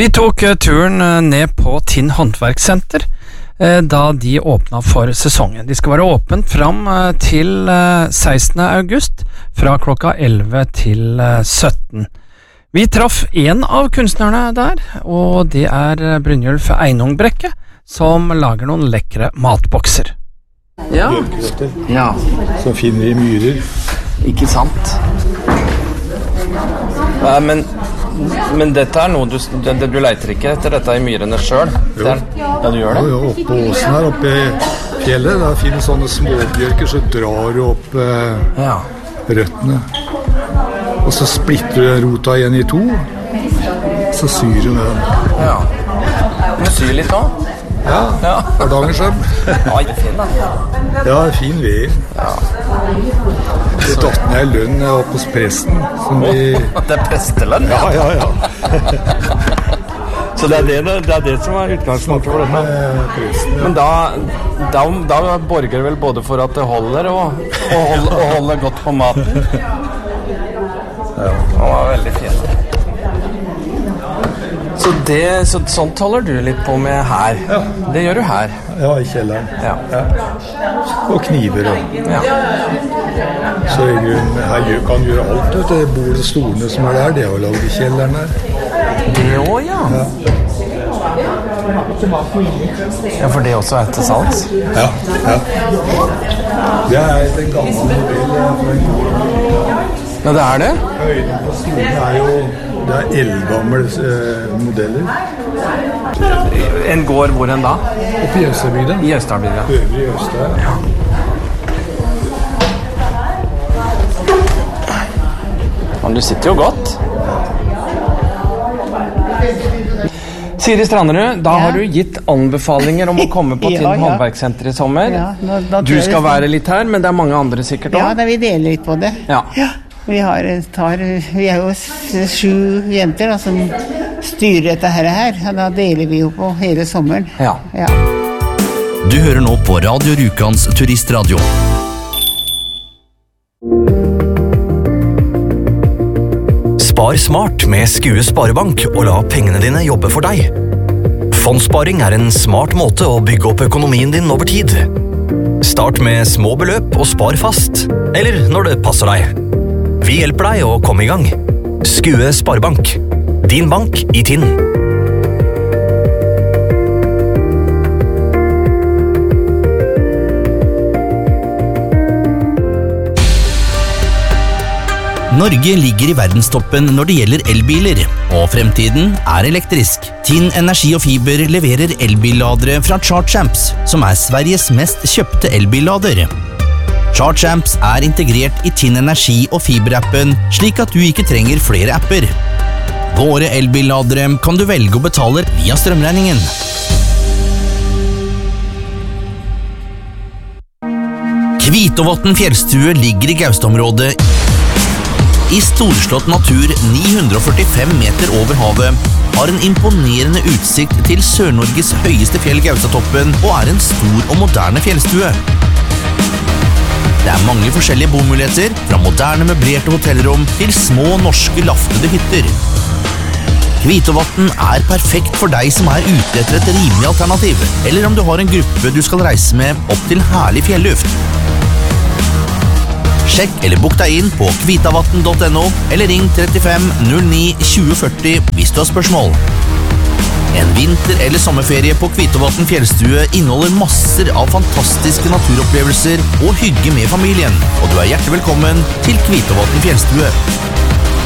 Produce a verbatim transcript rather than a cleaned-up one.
Vi tok turen ned på Tinn Håndverkssenter da de åpnet for sesongen. De skal være åpent fram til sekstende august fra klokka elleve til sytten. Vi traff en av kunstnerne der, og det er Brynjulf Einungbrekke, som lager noen lekre matbokser. Ja, ja. Som finner i myrer. Ikke sant? Nei, men, men dette er noe du, det, du leiter ikke etter dette i myrene selv? Jo. Er, ja, du gjør det? Jo, jo, oppe på åsen her, oppe i fjellet, der finnes sånne småbjørker, så drar du opp eh, Ja. røttene. Og så splitter du rota igjen i to, så syr du med den. Ja. Du syr litt også? Ja, Ja. Hardangersøm. Ja, ikke fin da. Ja, fin ved. Ja. Det datt ned i lønn jeg var på presten. Som de... Det er prestelønn? Ja, ja, ja. Så det er det, det er det som er utgangspunktet for dette? Med presten, ja. Men da, da, da borger vel både for at det holder og, og, holder, og holder godt på maten? Ja. Det var veldig fint. Så, det, så sånt holder du litt på med her? Ja. Det gjør du her? Ja, i kjelleren. Ja. Ja. Og kniver og... Ja. Så i grunnen, her gjør- kan gjøre alt, vet du. Bordet og stolene som er der, det er jo laget i kjelleren her. Det også, ja. Ja. Ja, for det også er til salgs? Ja, ja. Det er en gammel modell fra en gård. Ja, det er det? Høyden på stolene er jo, det er eldgamle eh, modeller. En gård hvor en da? Oppe i Østerbygda. I Østarbygda. Øvrig i Øster. Ja. Men du sitter jo godt. Siri Stranderud, da Ja. har du gitt anbefalinger om å komme på Ja, Tinn ja. Håndverkssenter i sommer. Ja, da- da tror Du jeg skal det- være litt her, men det er mange andre sikkert Ja, også. da vi deler litt på det. Ja. Vi, har, tar, vi er jo s- sju jenter da, som styrer dette her, her. Og da deler vi jo på hele sommeren. Ja. Ja. Du hører nå på Radio Rukans turistradio. Spar smart med Skue Sparebank og la pengene dine jobbe for deg. Fondssparing er en smart måte å bygge opp økonomien din over tid. Start med små beløp og spar fast, eller når det passer deg. Vi hjelper deg å komme i gang. Skue Sparebank. Din bank i Tinn. Norge ligger i verdenstoppen når det gjelder elbiler, og fremtiden er elektrisk. Tinn Energi og Fiber leverer elbilladere fra ChargeAmps, som er Sveriges mest kjøpte elbillader. ChargeAmps er integrert i Tinn Energi og Fiber-appen, slik at du ikke trenger flere apper. Våre elbilladere kan du velge å betale via strømregningen. Kvitovatn fjellstue ligger i Gaustområdet i storslått natur ni hundre førtifem meter over havet, har en imponerende utsikt til Sør-Norges høyeste fjell Gaustatoppen og er en stor og moderne fjellstue. Det er mange forskjellige bomuligheter, fra moderne møblerte hotellrom til små norske laftede hytter. Kvitovatn er perfekt for deg som er ute etter et rimelig alternativ, eller om du har en gruppe du skal reise med opp til herlig fjelluft. Sjekk eller bok deg inn på kvitavatn punktum no, eller ring trettifem null ni tjue førti hvis du har spørsmål. En vinter- eller sommerferie på Kvitovatn fjellstue inneholder masser av fantastiske naturopplevelser og hygge med familien, og du er hjertelig velkommen til Kvitovatn fjellstue.